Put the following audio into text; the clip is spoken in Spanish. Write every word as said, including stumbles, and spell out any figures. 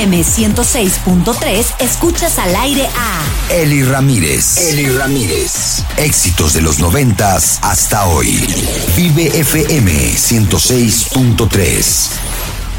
M ciento seis punto tres, escuchas al aire a Eli Ramírez. Eli Ramírez. Éxitos de los noventas hasta hoy. Vive F M ciento seis punto tres.